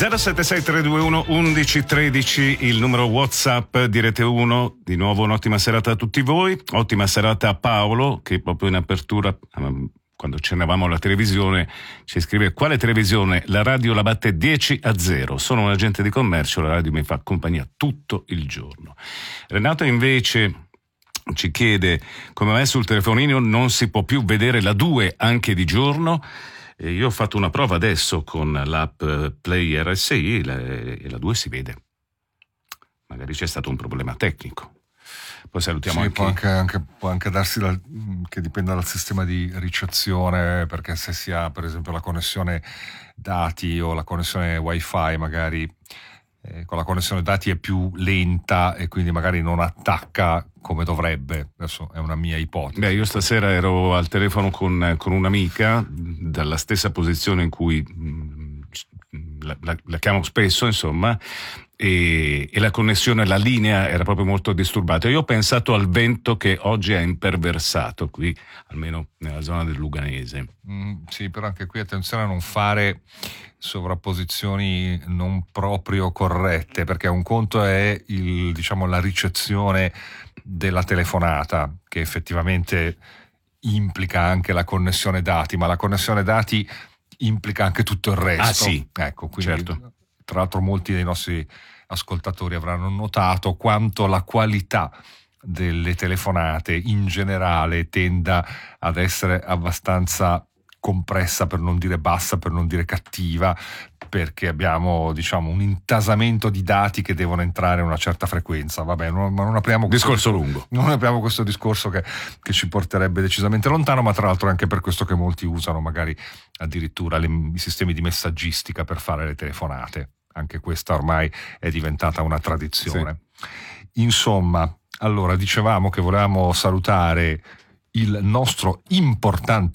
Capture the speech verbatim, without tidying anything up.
zero sette sei tre due uno undici tredici il numero WhatsApp di Rete uno. Di nuovo un'ottima serata a tutti voi, ottima serata a Paolo che proprio in apertura, quando accennavamo alla televisione, ci scrive: quale televisione? La radio la batte dieci a zero. Sono un agente di commercio, la radio mi fa compagnia tutto il giorno. Renato invece ci chiede come mai sul telefonino non si può più vedere la due anche di giorno. E io ho fatto una prova adesso con l'app Play R S I e la due si vede. Magari c'è stato un problema tecnico. Poi salutiamo sì, anche... Può anche, anche, può anche darsi dal, che dipenda dal sistema di ricezione, perché se si ha per esempio la connessione dati o la connessione wifi, magari eh, con la connessione dati è più lenta e quindi magari non attacca come dovrebbe. Adesso è una mia ipotesi. Beh, io stasera ero al telefono con, con un'amica dalla stessa posizione in cui mh, la, la, la chiamo spesso, insomma, e, e la connessione, la linea era proprio molto disturbata. Io ho pensato al vento che oggi è imperversato qui, almeno nella zona del Luganese. Mm, sì, però anche qui attenzione a non fare sovrapposizioni non proprio corrette, perché un conto è il, diciamo, la ricezione della telefonata, che effettivamente implica anche la connessione dati, ma la connessione dati implica anche tutto il resto. Ah sì, ecco, quindi, certo. Tra l'altro molti dei nostri ascoltatori avranno notato quanto la qualità delle telefonate in generale tenda ad essere abbastanza compressa, per non dire bassa, per non dire cattiva, perché abbiamo, diciamo, un intasamento di dati che devono entrare a una certa frequenza. Vabbè, non, ma non apriamo questo discorso lungo. Non apriamo questo discorso che, che ci porterebbe decisamente lontano, ma tra l'altro è anche per questo che molti usano magari addirittura le, i sistemi di messaggistica per fare le telefonate. Anche questa ormai è diventata una tradizione. Sì. Insomma, allora dicevamo che volevamo salutare il nostro importante